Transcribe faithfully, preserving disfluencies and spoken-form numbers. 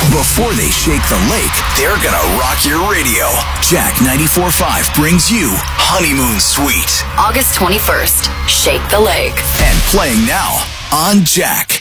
Before they shake the lake, they're gonna rock your radio. Jack ninety-four point five brings you Honeymoon Suite. August twenty-first, Shake the Lake. And playing now on Jack.